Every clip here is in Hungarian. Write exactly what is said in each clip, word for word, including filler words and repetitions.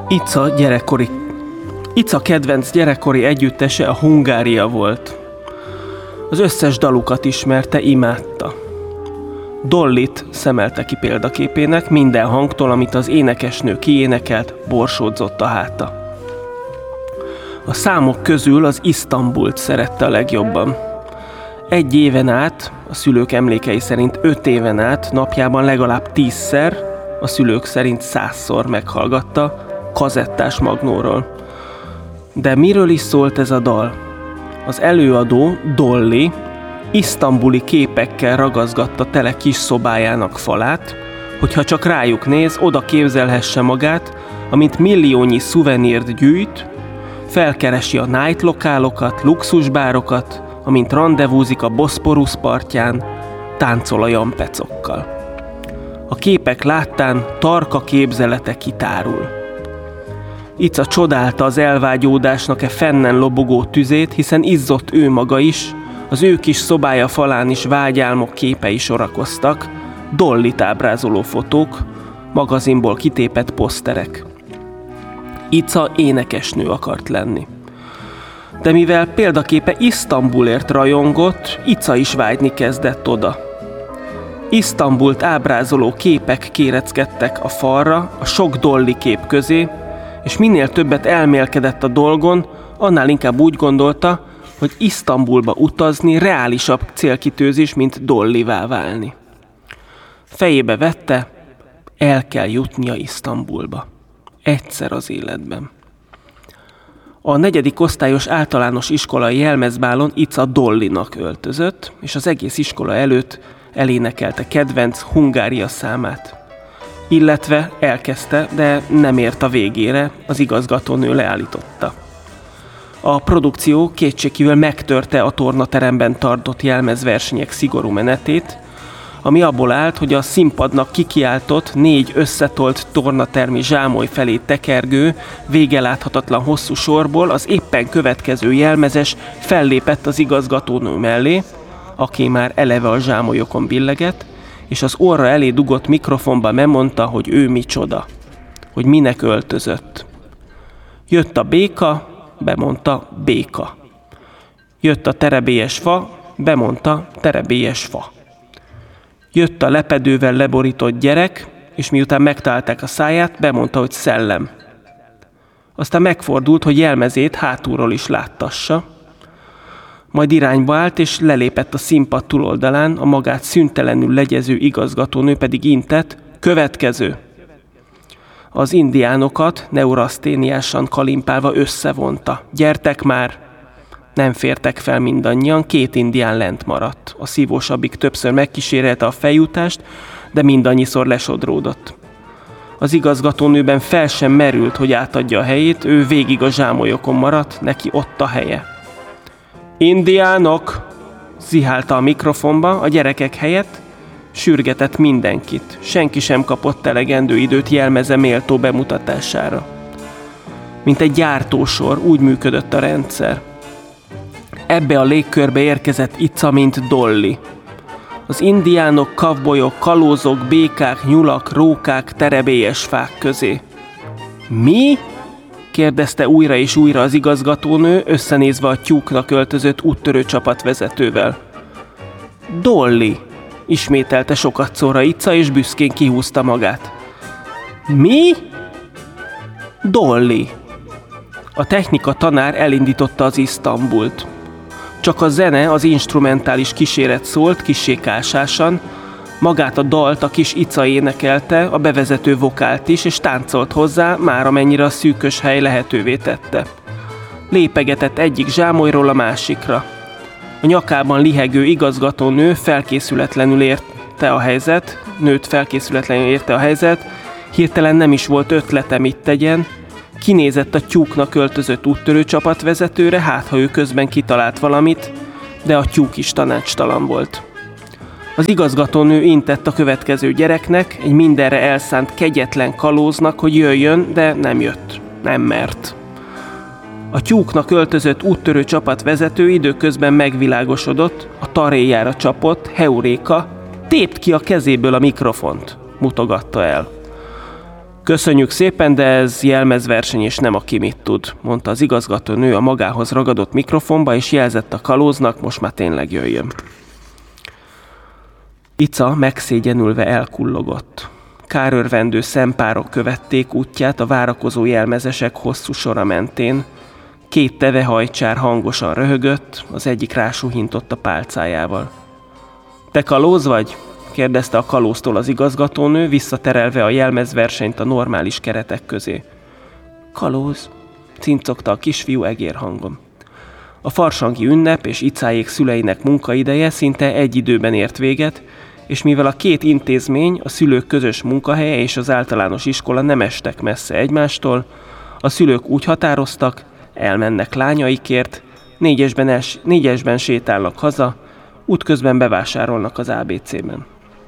Ica gyerekkori... Ica kedvenc gyerekkori együttese a Hungária volt. Az összes dalukat ismerte, imádta. Dollit szemelte ki példaképének, minden hangtól, amit az énekesnő kiénekelt, borsódzott a háta. A számok közül az Isztambult szerette a legjobban. Egy éven át, a szülők emlékei szerint öt éven át, napjában legalább tízszer, a szülők szerint százszor meghallgatta kazettás magnóról. De miről is szólt ez a dal? Az előadó, Dolly, isztambuli képekkel ragazgatta tele kis szobájának falát, hogyha csak rájuk néz, oda képzelhesse magát, amint milliónyi szuvenírt gyűjt, felkeresi a nightlokálokat, luxusbárokat, amint randevúzik a Boszporusz partján, táncol a jampecokkal. A képek láttán tarka képzelete kitárul. Ica csodálta az elvágyódásnak e fennen lobogó tüzét, hiszen izzott ő maga is, az ő kis szobája falán is vágyálmok képei sorakoztak, Dollit ábrázoló fotók, magazinból kitépett poszterek. Ica énekesnő akart lenni. De mivel példaképe Isztambulért rajongott, Ica is vágyni kezdett oda. Isztambult ábrázoló képek kéreckedtek a falra, a sok Dolly kép közé, és minél többet elmélkedett a dolgon, annál inkább úgy gondolta, hogy Isztambulba utazni reálisabb célkitűzés, mint Dollivá válni. Fejébe vette, el kell jutnia Isztambulba. Egyszer az életben. A negyedik osztályos általános iskolai jelmezbálon Ica Dollinak öltözött, és az egész iskola előtt elénekelte kedvenc Hungária számát. Illetve elkezdte, de nem ért a végére, az igazgatónő leállította. A produkció kétségkívül megtörte a tornateremben tartott jelmezversenyek szigorú menetét, ami abból állt, hogy a színpadnak kikiáltott, négy összetolt tornatermi zsámoly felé tekergő, végeláthatatlan hosszú sorból az éppen következő jelmezes fellépett az igazgatónő mellé, aki már eleve a zsámolyokon billegett, és az orra elé dugott mikrofonba megmondta, hogy ő micsoda, hogy minek öltözött. Jött a béka, bemondta béka. Jött a terebélyes fa, bemondta terebélyes fa. Jött a lepedővel leborított gyerek, és miután megtalálták a száját, bemondta, hogy szellem. Aztán megfordult, hogy jelmezét hátulról is láttassa, majd irányba állt, és lelépett a színpad túloldalán, a magát szüntelenül legyező igazgatónő pedig intett, következő. Az indiánokat neuraszténiásan kalimpálva összevonta. Gyertek már! Nem fértek fel mindannyian, két indián lent maradt. A szívósabbik többször megkísérelte a feljutást, de mindannyiszor lesodródott. Az igazgatónőben fel sem merült, hogy átadja a helyét, ő végig a zsámolyokon maradt, neki ott a helye. Indiánok! Zihálta a mikrofonba a gyerekek helyett, sürgetett mindenkit. Senki sem kapott elegendő időt jelmeze méltó bemutatására. Mint egy gyártósor, úgy működött a rendszer. Ebbe a légkörbe érkezett Ica, mint Dolly. Az indiánok, kavbolyok, kalózok, békák, nyulak, rókák, terebélyes fák közé. Mi? Kérdezte újra és újra az igazgatónő, összenézve a tyúknak öltözött úttörő csapatvezetővel. Dolly, ismételte sokatszorra Ica, és büszkén kihúzta magát. Mi? Dolly. A technika tanár elindította az Isztambult. Csak a zene, az instrumentális kíséret szólt, kissé kásásan, magát a dalt a kis Ica énekelte, a bevezető vokált is, és táncolt hozzá, már amennyire a szűkös hely lehetővé tette. Lépegetett egyik zsámolyról a másikra. A nyakában lihegő igazgatónő felkészületlenül érte a helyzet, nőt felkészületlenül érte a helyzet, hirtelen nem is volt ötlete, mit tegyen, kinézett a tyúknak öltözött úttörő csapatvezetőre, hát ha ő közben kitalált valamit, de a tyúk is tanácstalan volt. Az igazgatónő intett a következő gyereknek, egy mindenre elszánt kegyetlen kalóznak, hogy jöjjön, de nem jött. Nem mert. A tyúknak öltözött úttörő csapatvezető időközben megvilágosodott, a taréjára csapott, heuréka, tépt ki a kezéből a mikrofont, mutogatta el. Köszönjük szépen, de ez jelmezverseny és nem a ki mit tud, mondta az igazgatónő a magához ragadott mikrofonba, és jelzett a kalóznak, most már tényleg jöjjön. Ica megszégyenülve elkullogott. Kárörvendő szempárok követték útját a várakozó jelmezesek hosszú sora mentén. Két tevehajcsár hangosan röhögött, az egyik rásuhintott a pálcájával. Te kalóz vagy? Kérdezte a kalóztól az igazgatónő, visszaterelve a jelmezversenyt a normális keretek közé. Kalóz, cincogta a kisfiú egérhangon. A farsangi ünnep és Icáék szüleinek munkaideje szinte egy időben ért véget, és mivel a két intézmény, a szülők közös munkahelye és az általános iskola nem estek messze egymástól, a szülők úgy határoztak, elmennek lányaikért, négyesben, els, négyesben sétálnak haza, útközben bevásárolnak az á bé cében.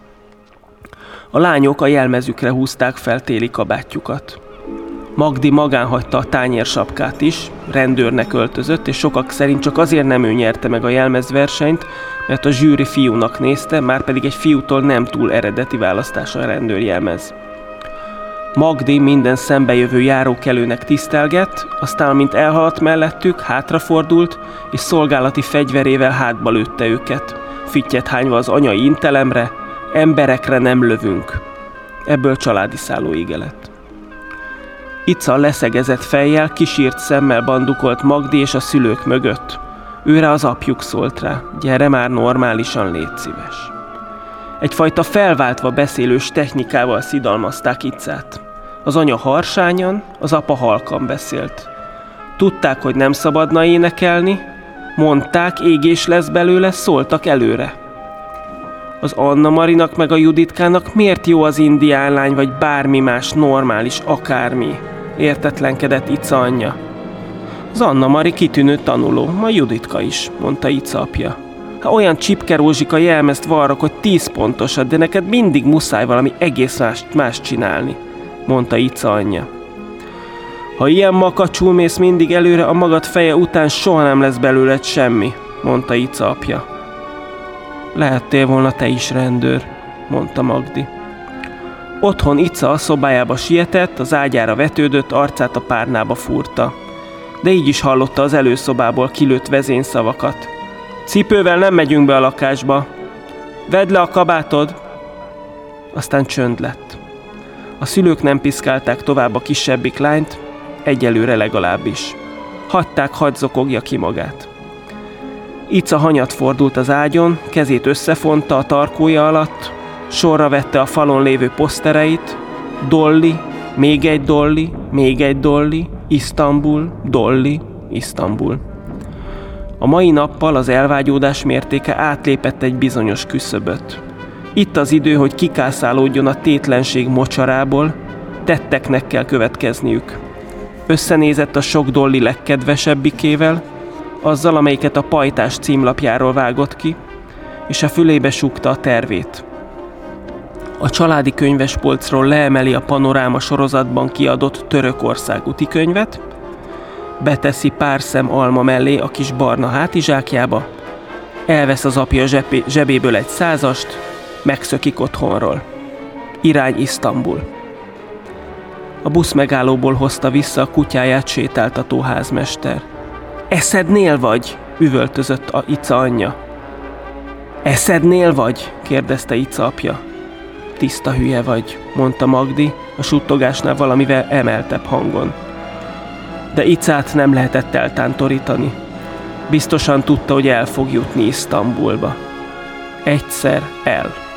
A lányok a jelmezükre húzták fel téli kabátjukat. Magdi magán hagyta a tányérsapkát is, rendőrnek öltözött, és sokak szerint csak azért nem ő nyerte meg a jelmezversenyt, mert a zsűri fiúnak nézte, márpedig egy fiútól nem túl eredeti választás a rendőrjelmez. Magdi minden szembejövő járókelőnek tisztelgett, aztán, mint elhaladt mellettük, hátrafordult, és szolgálati fegyverével hátba lőtte őket, fittyet hányva az anyai intelemre, emberekre nem lövünk. Ebből családi szállóige lett. Ica leszegezett fejjel, kisírt szemmel bandukolt Magdi és a szülők mögött. Őre az apjuk szólt rá, gyere már normálisan, légy szíves. Egyfajta felváltva beszélős technikával szidalmazták Icát. Az anya harsányan, az apa halkan beszélt. Tudták, hogy nem szabadna énekelni, mondták, égés lesz belőle, szóltak előre. Az Anna Marinak meg a Juditkának miért jó az indián lány, vagy bármi más normális akármi? Értetlenkedett Ica anyja. Az Anna Mari kitűnő tanuló, a Juditka is, mondta Ica apja. Ha olyan csipkerózsika jelmezt varrak, hogy tíz pontosat, de neked mindig muszáj valami egész más, más csinálni, mondta Ica anyja. Ha ilyen makacsul mész mindig előre, a magad feje után soha nem lesz belőled semmi, mondta Ica apja. Lehettél volna te is rendőr, mondta Magdi. Otthon Ica a szobájába sietett, az ágyára vetődött, arcát a párnába fúrta. De így is hallotta az előszobából kilőtt vezényszavakat. Cipővel nem megyünk be a lakásba. Vedd le a kabátod! Aztán csönd lett. A szülők nem piszkálták tovább a kisebbik lányt, egyelőre legalábbis. Hagyták, hadd zokogja ki magát. Ica hanyat fordult az ágyon, kezét összefonta a tarkója alatt, sorra vette a falon lévő posztereit, Dolly, még egy Dolly, még egy Dolly, Isztambul, Dolly, Isztambul. A mai nappal az elvágyódás mértéke átlépett egy bizonyos küszöböt. Itt az idő, hogy kikászálódjon a tétlenség mocsarából, tetteknek kell következniük. Összenézett a sok Dolly legkedvesebbikével, azzal, amelyiket a pajtás címlapjáról vágott ki, és a fülébe súgta a tervét. A családi könyvespolcról leemeli a Panoráma sorozatban kiadott Törökország útikönyvet, beteszi pár szem alma mellé a kis barna hátizsákjába, elvesz az apja zsebé- zsebéből egy százast, megszökik otthonról. Irány Isztambul. A busz megállóból hozta vissza a kutyáját sétáltató házmester. Eszednél vagy? Üvöltözött a Ica anyja. Eszednél vagy? Kérdezte Ica apja. Tiszta hülye vagy, mondta Magdi, a suttogásnál valamivel emeltebb hangon. De Icát nem lehetett eltántorítani. Biztosan tudta, hogy el fog jutni Isztambulba. Egyszer el.